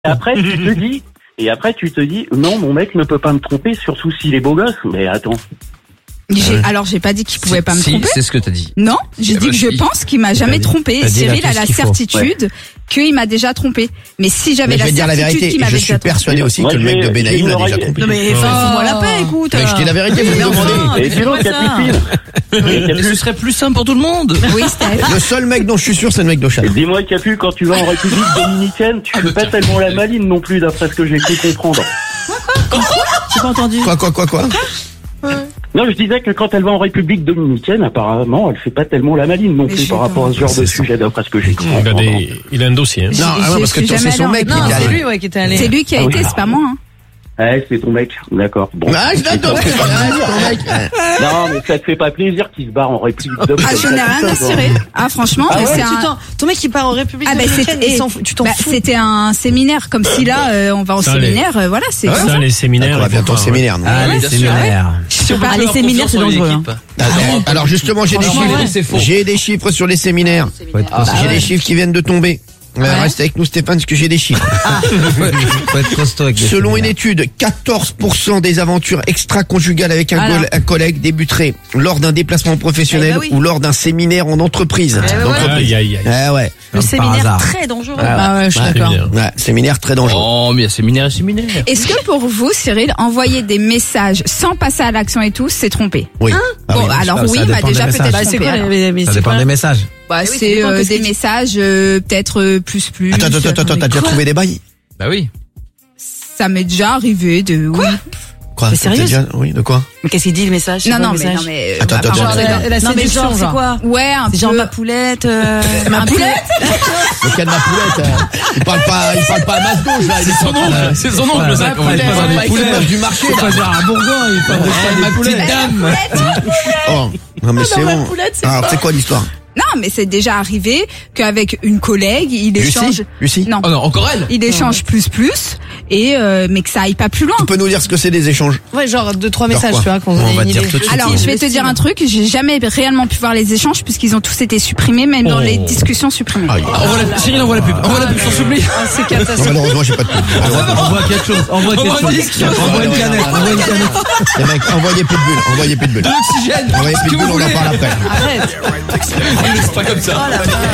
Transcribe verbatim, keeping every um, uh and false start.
Et après, tu te dis, et après, tu te dis, non, mon mec ne peut pas me tromper, surtout s'il est beau gosse. Mais attends. J'ai, alors j'ai pas dit qu'il pouvait pas me si, tromper. C'est ce que t'as dit. Non, j'ai Eh dit ben, que je si. pense qu'il m'a jamais trompé. Cyril a la certitude qu'il m'a déjà trompé. Mais si j'avais Mais je la vais dire la certitude vérité, qu'il je m'avait suis déjà trompé. persuadé aussi Moi, que le mec j'ai- de j'ai Benaïm une l'a déjà oreille- trompé. Non mais fais-moi la paix, écoute. Mais je dis la vérité, vous me demandez. Et sinon, Capucine. Mais ce serait plus simple pour tout le monde. Oui, Steph. Le seul mec dont je suis sûr, c'est le mec d'Ocha. Dis-moi, Capu, quand tu vas en République Dominicaine, tu fais pas tellement la maline non plus, d'après ce que j'ai cru comprendre. J'ai pas entendu. Quoi, quoi, quoi, quoi? Non, je disais que quand elle va en République Dominicaine, apparemment, elle fait pas tellement la maline non Mais plus je par sais rapport pas. à ce genre de C'est ça. sujet, d'après ce que j'ai cru Il a, comprendre. des, il a un dossier. Hein. Non, ah je ouais, parce que suis toi, c'est jamais son allée mec en qui Non, est c'est allé. lui ouais, qui était allé. C'est lui qui a Ah été, oui. c'est pas moi. Hein. Ouais, c'est ton mec, d'accord. Bon. Ah, je t'attends, c'est ton mec. Non, mais ça te fait pas plaisir qu'il se barre en République Dominicaine. Ah, je n'ai rien à cirer. Ah, franchement, Ah mais ouais, c'est Tu un. t'en- Ton mec qui part en République Ah, bah, dominicaine, c'était, il s'en fout- tu t'en bah, fous. c'était un séminaire, comme si là, euh, on va au Ça, les- séminaire, euh, voilà, c'est. Ça, les séminaires. On va il faut bientôt au pas, séminaire, nous. Ah, Ouais, les bien sûr, séminaires. Je peux pas aller séminaire, c'est dangereux. hein. Alors, alors justement, j'ai des Franchement, chiffres. ouais. C'est faux. J'ai des chiffres sur les séminaires. Faut être Ah, J'ai ouais. des chiffres qui viennent de tomber. Euh, Ouais. Reste avec nous, Stéphane, parce que j'ai des chiffres. Faut être costaud avec les Selon une séminaires. étude, quatorze pour cent des aventures extra-conjugales avec un, Alors. gol- un collègue débuteraient lors d'un déplacement professionnel Eh ben oui. ou lors d'un séminaire en entreprise. Eh ben ouais. D'entreprise. Aïe, aïe, aïe. Ah ouais. Le Comme par séminaire hasard. très dangereux. Ah ouais, je suis Ouais. d'accord. Séminaire. Ouais, séminaire très dangereux. Oh, mais il y a séminaire et séminaire. Est-ce que pour vous, Cyril, envoyer des messages sans passer à l'action et tout, c'est tromper? Oui. Ah Bon, oui. alors ça oui, dépend bah des déjà messages. peut-être Bah, c'est trompé. quoi alors. les- mais Ça c'est dépend quoi des messages. Bah, oui, ça c'est dépend euh, qu'est-ce des qu'il dit. messages euh, peut-être euh, plus plus. Attends, attends, attends, attends, t'as déjà Quoi trouvé des bails? Bah oui. Ça m'est déjà arrivé de. Oui. Quoi? Mais T'as sérieuse déjà- Oui, de quoi? Mais qu'est-ce qu'il dit le message? C'est Non quoi, non le mais message non mais. Attends, euh, attends, bah, attends, genre, La, euh, la non, mais séduction, genre, c'est genre. quoi? Ouais, un C'est genre peu. ma poulette. euh, Ma un poulette. Le cas de ma poulette, euh, il parle pas, il parle pas à masse gauche, là. Il est Son oncle, c'est son oncle, ça. Comment il pas passe dans les avec poulets. le meuf du marché, Faut là. pas dire un bourgoin, il faut pas ma petite dame. Oh, non, mais c'est ma bon. poulette, c'est Alors, c'est quoi l'histoire? Non mais c'est déjà arrivé qu'avec une collègue, il échange. Lucie? Lucie? Non. Oh non, encore elle. Il échange plus plus et euh, mais que ça aille pas plus loin. Tu peux nous dire ce que c'est des échanges? Ouais, genre deux trois Genre messages, quoi tu vois, qu'on On ait va une dire idée. tout de suite. Alors, je vais te dire un truc, j'ai jamais réellement pu voir les échanges puisqu'ils ont tous été supprimés, même dans Oh. les discussions supprimées. Ah, Ah, envoie la- Cyril, envoie la pub. Envoie la pub, sans s'oublie. Ah, c'est non, catastrophique. malheureusement, j'ai pas de pub. Envoie quelque chose. Envoie quelque Envoie un chose. disque. Envoie une canette. Envoie une canette. Les mecs, envoyez plus de bulles, envoyez plus de bulles. L'oxygène. Envoyez Ce plus que de bulles, vous on en voulez. parle après. Arrête. C'est pas comme ça. Oh la vache.